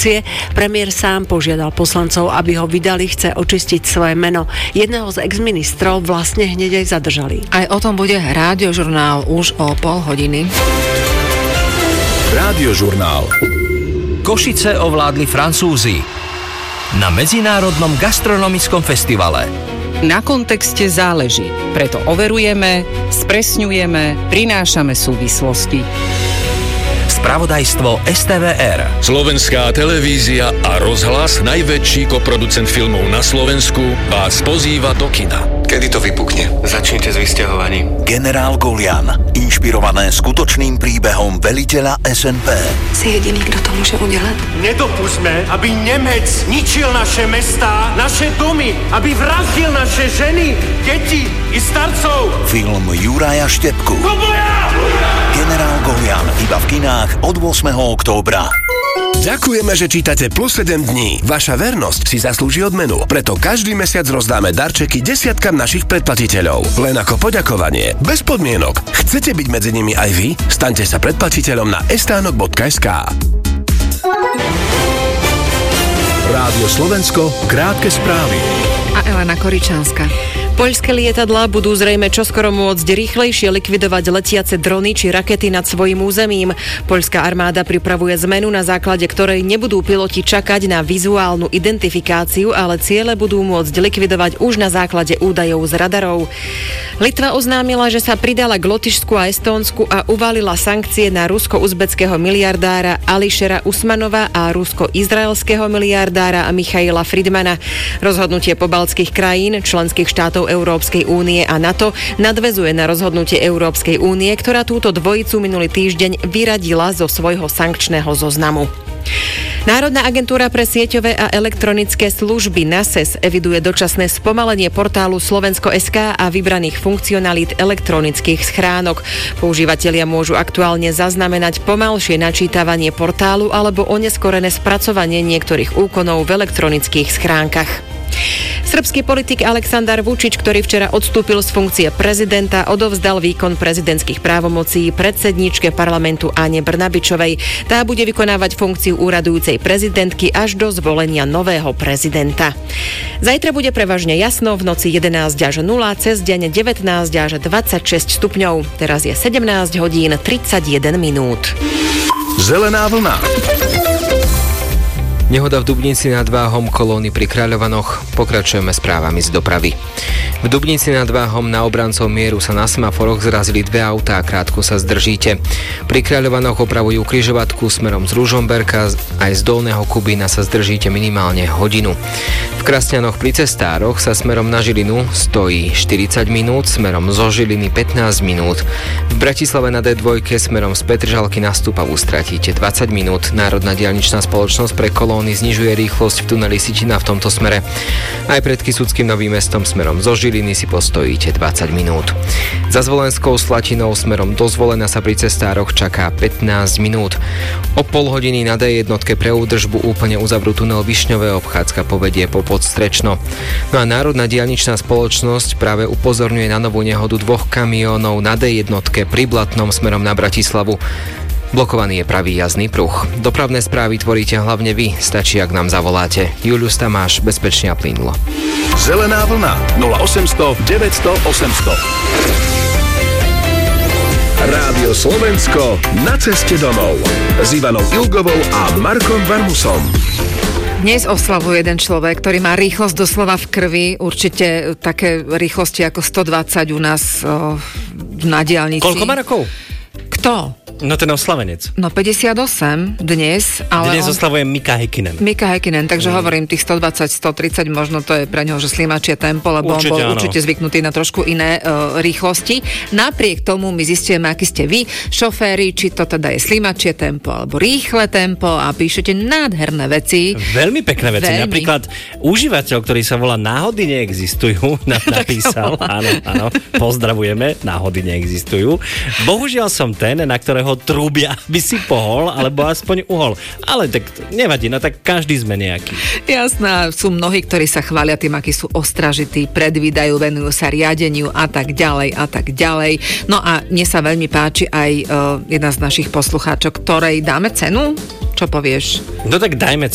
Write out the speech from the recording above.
funkcie. Premiér sám požiadal poslancov, aby ho vydali, chce očistiť svoje meno. Jedného z exministrov vlastne hneď aj zadržali. Aj o tom bude Rádiožurnál už o pol hodiny. Rádiožurnál. Košice ovládli Francúzi na Medzinárodnom gastronomickom festivale. Na kontexte záleží, preto overujeme, spresňujeme, prinášame súvislosti. Spravodajstvo STVR. Slovenská televízia a rozhlas, najväčší koproducent filmov na Slovensku, vás pozýva do kina. Kedy to vypukne? Začnite s vysťahovaním. Generál Golian, inšpirované skutočným príbehom veliteľa SNP. Si jediný, kto to môže udelať. Nedopustme, aby Nemec ničil naše mestá, naše domy, aby vraždil naše ženy, deti i starcov. Film Juraja Štepku. Generál Golian iba v kinách od 8. októbra. Ďakujeme, že čítate Plus 7 dní. Vaša vernosť si zaslúži odmenu. Preto každý mesiac rozdáme darčeky desiatkam našich predplatiteľov. Len ako poďakovanie. Bez podmienok. Chcete byť medzi nimi aj vy? Staňte sa predplatiteľom na estánok.sk. Rádio Slovensko, krátke správy. A Elena Koričanská. Poľské lietadlá budú zrejme čoskoro môcť rýchlejšie likvidovať letiace drony či rakety nad svojím územím. Poľská armáda pripravuje zmenu, na základe ktorej nebudú piloti čakať na vizuálnu identifikáciu, ale ciele budú môcť likvidovať už na základe údajov z radarov. Litva oznámila, že sa pridala k Lotyšsku a Estónsku a uvalila sankcie na rusko-uzbeckého miliardára Ališera Usmanova a rusko-izraelského miliardára Michaila Friedmana. Rozhodnutie pobaltských krajín, členských štátov Európskej únie a NATO nadväzuje na rozhodnutie Európskej únie, ktorá túto dvojicu minulý týždeň vyradila zo svojho sankčného zoznamu. Národná agentúra pre sieťové a elektronické služby NASES eviduje dočasné spomalenie portálu Slovensko.sk a vybraných funkcionalít elektronických schránok. Používatelia môžu aktuálne zaznamenať pomalšie načítavanie portálu alebo oneskorené spracovanie niektorých úkonov v elektronických schránkach. Srbský politik Aleksandar Vučić, ktorý včera odstúpil z funkcie prezidenta, odovzdal výkon prezidentských právomocí predsedníčke parlamentu Ane Brnabičovej. Tá bude vykonávať funkciu úradujúcej prezidentky až do zvolenia nového prezidenta. Zajtra bude prevažne jasno, v noci 11 až 0, cez deň 19 až 26 stupňov. Teraz je 17 hodín 31 minút. Zelená vlna. Nehoda v Dubnici nad Váhom, kolóny pri Kráľovanoch. Pokračujeme správami z dopravy. V Dubnici nad Váhom na obrancov mieru sa na semaforoch zrazili dve autá a krátko sa zdržíte. Pri Kráľovanoch opravujú križovatku smerom z Ružomberka, aj z Dolného Kubína sa zdržíte minimálne hodinu. V Krasňanoch pri Cestároch sa smerom na Žilinu stojí 40 minút, smerom zo Žiliny 15 minút. V Bratislave na D2 smerom z Petržalky na Stupavu stratíte 20 minút. Národná diaľničná spoločnosť pre kolóny znižuje rýchlosť v tuneli Sitina v tomto smere. Aj pred Kysuckým Novým Mestom smerom zo Žiliny si postojíte 20 minút. Za Zvolenskou Slatinou smerom do Zvolena sa pri Cestároch čaká 15 minút. O pol hodiny na D1 pre údržbu úplne uzavrú tunel Višňové, obchádzka povedie po Podstrečno. No a Národná diaľničná spoločnosť práve upozorňuje na novú nehodu dvoch kamiónov na D1 pri Blatnom smerom na Bratislavu. Blokovaný je pravý jazdný pruh. Dopravné správy tvoríte hlavne vy, stačí, ak nám zavoláte. Julius Tamáš, bezpečne a plynulo. Zelená vlna 0800 900 800. Rádio Slovensko na ceste domov s Ivanou Ilgovou a Markom Varmusom. Dnes oslavuje jeden človek, ktorý má rýchlosť doslova v krvi, určite také rýchlosti ako 120 u nás na diaľnici. Koľko má rokov? Kto? No ten oslavenec. No 58 dnes, ale dnes oslavuje Mika Häkkinen, takže hovorím tých 120, 130, možno to je pre neho, že slimačie tempo, lebo určite, on bol určite zvyknutý na trošku iné rýchlosti. Napriek tomu my zistíme, aký ste vy, šoféri, či to teda je slimačie tempo, alebo rýchle tempo a píšete nádherné veci. Veľmi pekné veci. Veľmi. Napríklad užívateľ, ktorý sa volá Náhody neexistujú, napísal. Áno, pozdravujeme, náhody neexistujú. Bohužiaľ som ten, na ktorého trúbia, by si pohol, alebo aspoň uhol. Ale tak nevadí, no tak každý sme nejaký. Jasná, sú mnohí, ktorí sa chvália tým, akí sú ostražití, predvídajú, venujú sa riadeniu a tak ďalej a tak ďalej. No a mne sa veľmi páči aj jedna z našich poslucháčok, ktorej dáme cenu? Čo povieš? No tak dajme